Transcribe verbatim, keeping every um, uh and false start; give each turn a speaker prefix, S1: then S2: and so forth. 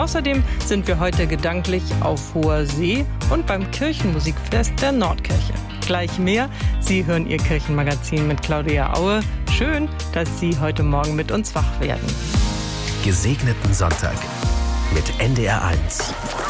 S1: Außerdem sind wir heute gedanklich auf hoher See und beim Kirchenmusikfest der Nordkirche. Gleich mehr. Sie hören Ihr Kirchenmagazin mit Claudia Aue. Schön, dass Sie heute Morgen mit uns wach werden.
S2: Gesegneten Sonntag mit N D R eins.